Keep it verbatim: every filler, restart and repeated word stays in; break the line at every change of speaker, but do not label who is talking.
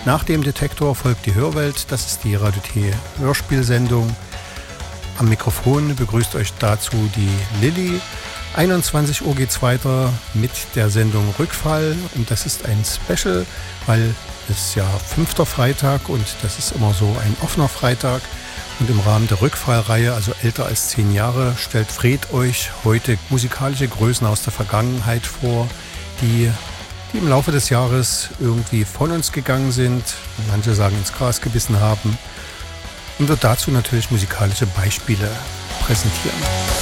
Nach dem Detektor folgt die Hörwelt, das ist die Radio T Hörspielsendung. Am Mikrofon begrüßt euch dazu die Lilly. einundzwanzig Uhr geht's weiter mit der Sendung Rückfall und das ist ein Special, weil es ja fünfter Freitag und das ist immer so ein offener Freitag. Und im Rahmen der Rückfallreihe, also älter als zehn Jahre, stellt Fred euch heute musikalische Größen aus der Vergangenheit vor, die, die im Laufe des Jahres irgendwie von uns gegangen sind, manche sagen ins Gras gebissen haben, und wird dazu natürlich musikalische Beispiele präsentieren.